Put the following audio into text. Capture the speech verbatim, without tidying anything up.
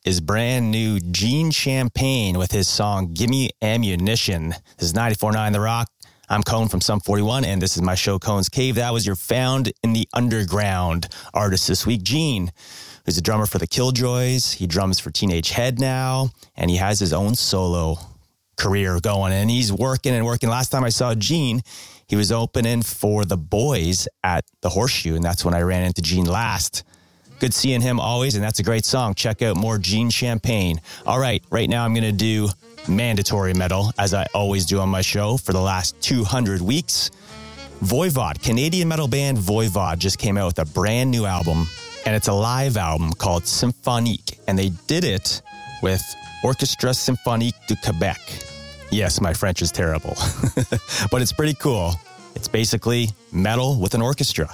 is brand new Gene Champagne with his song Gimme Ammunition. This is ninety-four point nine The Rock. I'm Cone from Sum forty-one, and this is my show, Cone's Cave. That was your Found in the Underground artist this week, Gene, who's a drummer for the Killjoys. He drums for Teenage Head now, and he has his own solo career going, and he's working and working. Last time I saw Gene, he was opening for The Boys at the Horseshoe, and that's when I ran into Gene last. Good seeing him always, and that's a great song. Check out more Gene Champagne. All right, right now I'm going to do mandatory metal, as I always do on my show for the last two hundred weeks. Voivod, Canadian metal band Voivod, just came out with a brand new album, and it's a live album called Symphonique, and they did it with Orchestre Symphonique du Québec. Yes, my French is terrible, but it's pretty cool. It's basically metal with an orchestra.